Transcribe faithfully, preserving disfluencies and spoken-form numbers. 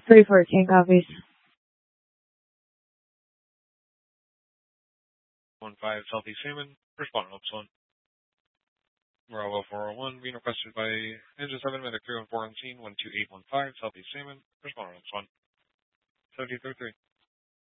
three fourteen copies. one five Southeast Salmon, respond on one. Bravo four oh one, being requested by Ninja seven, Medic three one four on scene, one two eight one five Southeast Salmon, respond on one. seventy thirty-three.